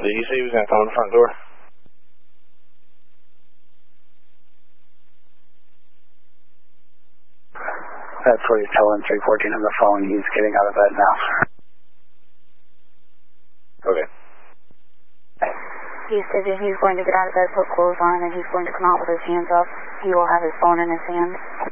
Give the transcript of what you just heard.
Did you say he was going to come in the front door? That's what he's telling 314 on the phone. He's getting out of bed now. Okay. He said that he's going to get out of bed, put clothes on, and he's going to come out with his hands up. He will have his phone in his hands.